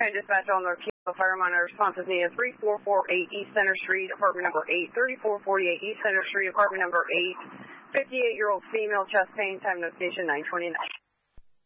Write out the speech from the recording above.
Okay, dispatch on the fire monitor responses needed 3448 East Center Street, apartment number 8, 3448 East Center Street, apartment number 8, 58-year-old female, chest pain, time notation 929.